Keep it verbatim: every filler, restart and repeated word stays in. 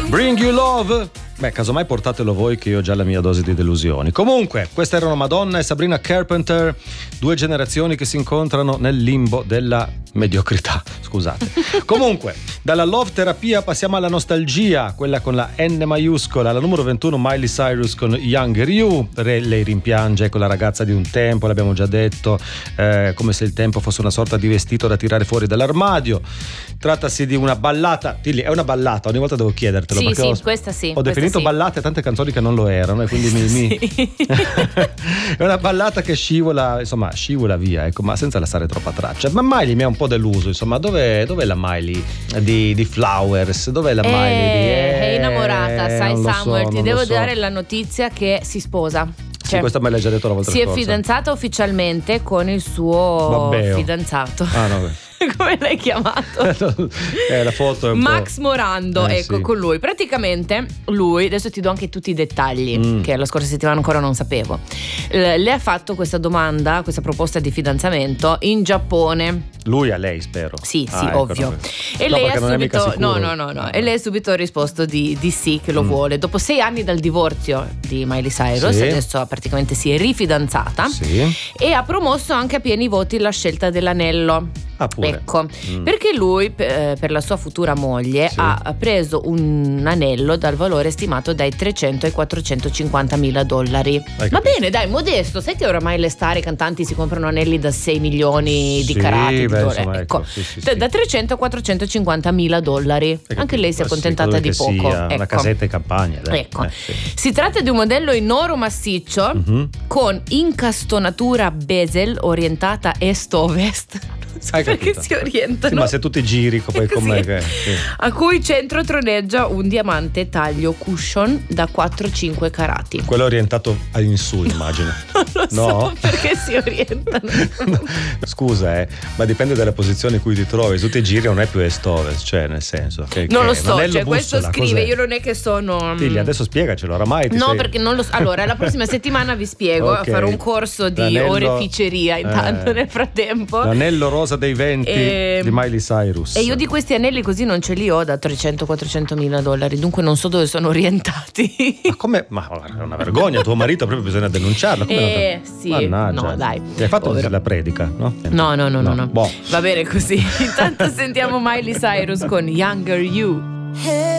Bring You Love. Beh, casomai portatelo voi che io ho già la mia dose di delusioni. Comunque, queste erano Madonna e Sabrina Carpenter, due generazioni che si incontrano nel limbo della mediocrità, scusate. Comunque, dalla love terapia passiamo alla nostalgia, quella con la N maiuscola, la numero ventuno, Miley Cyrus con Younger You. Re, lei rimpiange con la ragazza di un tempo, l'abbiamo già detto, eh, come se il tempo fosse una sorta di vestito da tirare fuori dall'armadio. Trattasi di una ballata, Tilly, è una ballata, ogni volta devo chiedertelo. Sì, perché sì, ho, questa sì. ho questa definito sì. ballate tante canzoni che non lo erano, e quindi mi, mi... è una ballata che scivola, insomma, scivola via, ecco, ma senza lasciare troppa traccia. Ma Miley mi ha un po' deluso, insomma, dov'è, dov'è la Miley di, di Flowers? Dov'è la Eh, Miley di eh, è innamorata, sai non lo Samuel, so, ti non devo lo so. dare la notizia che si sposa. Sì, questo me l'hai già detto la volta Si è scorsa. fidanzata ufficialmente con il suo Vabbè, oh. fidanzato. Ah, no, Come l'hai chiamato? eh, la foto è un Max po'... Morando, Eh, ecco, sì. con lui. Praticamente lui, adesso ti do anche tutti i dettagli Mm. che la scorsa settimana ancora non sapevo. L- le ha fatto questa domanda, questa proposta di fidanzamento in Giappone. Lui a lei, spero. Sì, Ah, sì, ecco, ovvio. no. E No, lei ha perché non è mica subito no, sicuro. no, no, no. Ah. E lei ha subito risposto di, di sì, che lo Mm. vuole. Dopo sei anni dal divorzio di Miley Cyrus, Sì. adesso praticamente si è rifidanzata. Sì. E ha promosso anche a pieni voti la scelta dell'anello. Ah, pure. Ecco, Mm. perché lui eh, per la sua futura moglie Sì. ha preso un anello dal valore stimato dai trecento ai quattrocentocinquanta mila dollari. Hai Va capito. bene, dai, modesto. Sai che oramai le star, i cantanti si comprano anelli da sei milioni di Sì, carati di beh, dollari. insomma, Ecco, ecco, sì, sì, da- sì. da trecento a quattrocentocinquanta mila dollari. Hai capito? Anche lei si è Ma sì, accontentata credo di che poco. sia una Ecco. casetta in campagna, dai. Ecco. Eh, sì. Si tratta di un modello in oro massiccio Mhm. con incastonatura bezel orientata est-ovest. Non so Hai perché capito. si orientano. Sì, ma se tu ti giri poi Così. com'è che sì. A cui centro troneggia un diamante taglio cushion da quattro cinque carati. Quello è orientato in su, immagino. Non lo No? so perché si orientano. Scusa, eh, ma dipende dalla posizione in cui ti trovi. Se tu ti giri non è più est-ovest, cioè nel senso che, Non che lo un so, anello cioè questo bussola, scrive, cos'è? io non è che sono Figlia, adesso spiegacelo, oramai ti No, sei... perché non lo so. Allora, la prossima settimana vi spiego, Ok. farò un corso di L'anello- oreficeria intanto eh, nel frattempo. L'anello rosa dei venti E- di Miley Cyrus. E io di questi anelli così non ce li ho da trecento quattrocento mila dollari, dunque non so dove sono orientati. Ma come? Ma guarda, è una vergogna, tuo marito proprio bisogna denunciarlo. Come Eh, non- sì. Mannaggia. No, dai. Ti hai fatto Povero. la predica, no? No, no, no, no, no. Boh. Va bene così. Intanto sentiamo Miley Cyrus con Younger You.